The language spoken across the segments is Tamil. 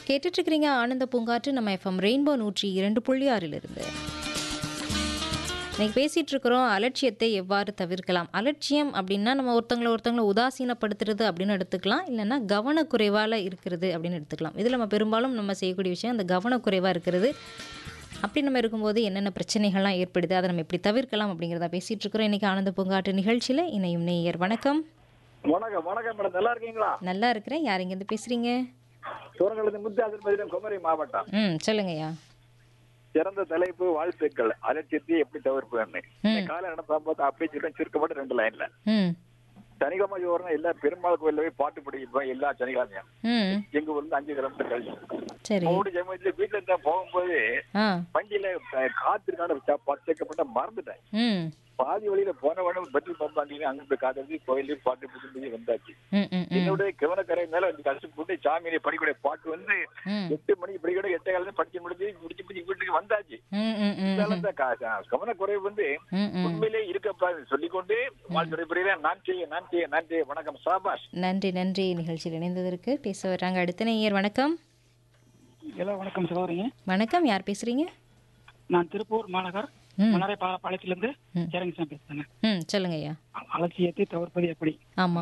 கேட்டுட்டு இருக்கிறீங்க ஆனந்த பூங்காற்று நம்ம எஃப்எம் ரெயின்போ 102.6 இருந்து. இன்னைக்கு பேசிட்டு இருக்கிறோம் அலட்சியத்தை எவ்வாறு தவிர்க்கலாம். அலட்சியம் அப்படின்னா நம்ம ஒருத்தங்களை உதாசீனப்படுத்துறது அப்படின்னு எடுத்துக்கலாம், இல்லைன்னா கவனக்குறைவால இருக்கிறது அப்படின்னு எடுத்துக்கலாம். இதில் நம்ம பெரும்பாலும் நம்ம செய்யக்கூடிய விஷயம் அந்த கவனக்குறைவாக இருக்கிறது. அப்படி நம்ம இருக்கும்போது என்னென்ன பிரச்சனைகள்லாம் ஏற்படுது, அதை நம்ம எப்படி தவிர்க்கலாம் அப்படிங்கிறத பேசிட்டு இருக்கிறோம். இன்னைக்கு ஆனந்த பூங்காற்று நிகழ்ச்சியில் இணையும் நேயர் வணக்கம். வணக்கம் வணக்கம் மேடம், நல்லா இருக்கீங்களா? நல்லா இருக்கிறேன். யார் இங்கேருந்து பேசுறீங்க? சோரங்கலத்து முத்தாசிரியர் குமரி மாவட்டம். சொல்லுங்கய்யா. சிறந்த தலைப்பு வாழ்த்துக்கள். அலட்சியத்தை எப்படி தவிர்ப்புன்னு கால நடத்தாம பார்த்தா அப்படியே சொல்றேன், சுருக்கப்பட்டு 2 லைன்ல. சனிக்கிழமை ஜோறுனா எல்லா பெருமாள் கோயில்ல போய் பாட்டு படிப்போம் எல்லா சனிக்கிழமையும். எங்க ஊர்ல 5 கிலோமீட்டர் கழிச்சு மூணு சமயத்துல வீட்டுல இருந்தா போகும்போது வண்டியில காத்திருக்கான சேர்க்கப்பட்ட மறந்துட்டேன். பாதி வழியில போன உடனே பெட்ரோல் பம்ப் வாங்கிட்டு அங்க போய் காத்திருந்து கோயிலையும் பாட்டு புரிஞ்சு வந்தாச்சு. என்னுடைய கவனக்கரை மேல வந்து கஷ்டப்பட்டு சாமியை படிக்கூடிய பாட்டு வந்து 8 மணிக்கு படிக்கூட 8 காலம் படிச்சு முடிச்சு வீட்டுக்கு வந்தாச்சு. கவனக்குறைவு வந்து உண்மையிலே இருக்கப்பா சொல்லிக்கொண்டு வாழ்த்துறை புரியுறேன். நான் செய்ய வணக்கம் சாபாஷ். நன்றி நன்றி. நிகழ்ச்சியில் இணைந்ததற்கு பேச வர்றாங்க அடுத்த நேயர். வணக்கம். வணக்கம் சகோதரிங்க. வணக்கம், யார் பேசுறீங்க? நான் திருப்பூர் மாநகர் மணரை பாளையத்திலிருந்து ஜெரங்கசாமி பேசுறேங்க. சொல்லுங்க ஐயா. அலட்சியத்தை தவிர்ப்பது எப்படி? ஆமா,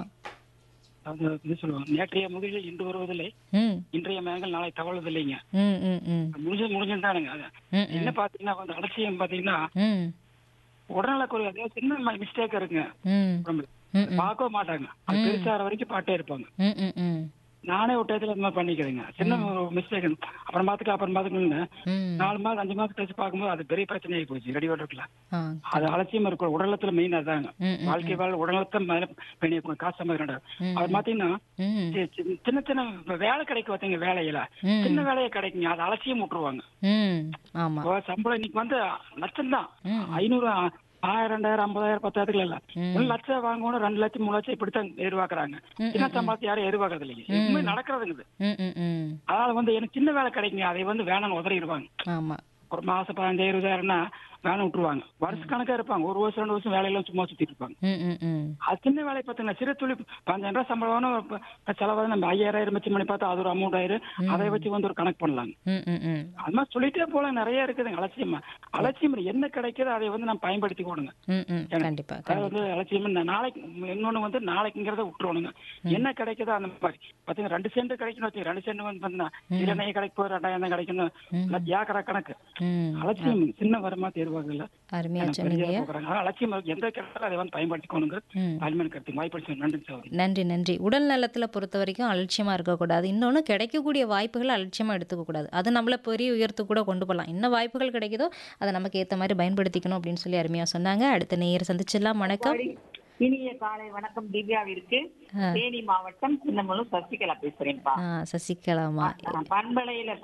அது சொல்லுவாங்க, நேற்றைய முதலில் இன்று வருவதில்லை, இன்றைய மேகங்கள் நாளை தவழுவதில்லைங்க. முடிஞ்சுதானுங்க. என்ன பாத்தீங்கன்னா வந்து அலட்சியம் பாத்தீங்கன்னா உடல்நலக்குறை, அதாவது சின்ன மிஸ்டேக் இருக்குங்க, பார்க்க மாட்டாங்க, அது பெருசார வரைக்கும் பாட்டே இருப்பாங்க. நானே ஒரு டயத்துல இந்த மாதிரி பண்ணிக்கிறேங்க, சின்ன மிஸ்டேக் அப்புறம் பாத்துக்கணுங்க. 4 மாதம் 5 மாதம் கழிச்சு பார்க்கும்போது அது பெரிய பிரச்சனை ஆகி போச்சு. ரெடி வாட்டர்ல அது அலட்சியம் இருக்கும். உடல்நலத்துல மெயின் அதாங்க, வாழ்க்கை உடல்நலத்தை காசு மாதிரி. அது பாத்தீங்கன்னா சின்ன சின்ன வேலை கிடைக்கும் பார்த்தீங்க, வேலையில சின்ன வேலையை கிடைக்குங்க, அது அலட்சியம் விட்டுருவாங்க. சம்பளம் இன்னைக்கு வந்து லட்சம் தான், 500 1000 2000 50,000 10,000 இல்ல, 1 லட்சம் வாங்கணும், 2 லட்சம் 3 லட்சம் இப்படித்தான் எதிர்பார்க்கறாங்க. சின்ன சம்பளத்தை யாரும் எதிர்பார்க்கறது இல்லைங்க, எதுவுமே நடக்கிறதுங்குது. அதனால வந்து எனக்கு சின்ன வேலை கிடைக்குங்க, அதை வந்து வேணாம்னு உதறிடுவாங்க. ஒரு மாசம் 15,000 20,000னா வேலை விட்டுருவாங்க. வருஷ கணக்கா இருப்பாங்க, 1 வருஷம் 2 வருஷம் வேலையெல்லாம் சும்மா சுத்திட்டு இருப்பாங்க. அது சின்ன வேலை பார்த்தீங்கன்னா சிறு தொழில் 5,000 ரூபாய் சம்பளம் செலவாக நம்ம 5,000 மிச்சம் பண்ணி பார்த்தா அது ஒரு அமௌண்ட் ஆயிரும். அதை வச்சு வந்து ஒரு கணக்கு பண்ணலாங்க. அது மாதிரி சொல்லிட்டே போல நிறைய இருக்குதுங்க. அலட்சியம் என்ன கிடைக்குதோ அதை வந்து நம்ம பயன்படுத்தி கொடுங்க. அதாவது வந்து அலட்சியம் நாளைக்கு இன்னொன்னு வந்து நாளைக்குங்கிறத விட்டுருவானுங்க. என்ன கிடைக்குதோ அந்த மாதிரி பாத்தீங்கன்னா 2 சென்ட் கிடைக்கணும் வச்சு 2 சென்ட் வந்து பாத்தீங்கன்னா இளநீர் கிடைக்கும், 2,000 தான் கிடைக்கணும், ஏக்கரா கணக்கு. அலட்சியம் சின்ன வருமா தேர்வாகல. நன்றி நன்றி. உடல் நலத்துல பொறுத்த வரைக்கும் அலட்சியமா இருக்கக்கூடாது. இன்னொன்னு கிடைக்கக்கூடிய வாய்ப்புகளை அலட்சியமா எடுத்துக்க கூடாது. அது நம்மள பெரிய உயர்த்து கூட கொண்டு போகலாம். என்ன வாய்ப்புகள் கிடைக்குதோ அதை நமக்கு ஏற்ற மாதிரி பயன்படுத்திக்கணும் அப்படின்னு சொல்லி அருமையா சொன்னாங்க. அடுத்த நேயர் சந்திச்சிடலாம். வணக்கம். இனிய காலை வணக்கம். திவ்யாவிற்கு தேனி மாவட்டம் சின்னமலூர் சசிகலா பேசுறேன்ப்பா. சசிகலாமா, பண்பலையில